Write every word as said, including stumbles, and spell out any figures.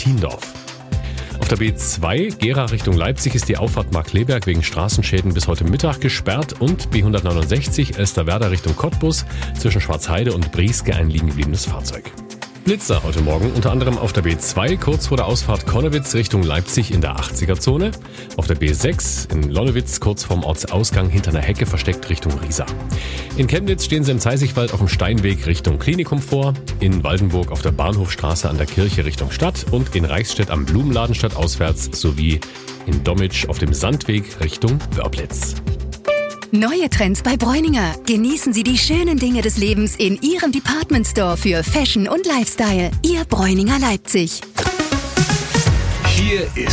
Martindorf. Auf der B zwei Gera Richtung Leipzig ist die Auffahrt Markkleeberg wegen Straßenschäden bis heute Mittag gesperrt und B hundertneunundsechzig Elsterwerda Richtung Cottbus zwischen Schwarzheide und Brieske ein liegengebliebenes Fahrzeug. Blitzer heute Morgen unter anderem auf der B zwei kurz vor der Ausfahrt Konnewitz Richtung Leipzig in der achtziger-Zone, auf der B sechs in Lonnewitz kurz vorm Ortsausgang hinter einer Hecke versteckt Richtung Riesa. In Chemnitz stehen sie im Zeisigwald auf dem Steinweg Richtung Klinikum vor, in Waldenburg auf der Bahnhofstraße an der Kirche Richtung Stadt und in Reichsstedt am Blumenladen stadtauswärts sowie in Dommitsch auf dem Sandweg Richtung Wörplitz. Neue Trends bei Bräuninger. Genießen Sie die schönen Dinge des Lebens in Ihrem Department Store für Fashion und Lifestyle. Ihr Bräuninger Leipzig. Hier ist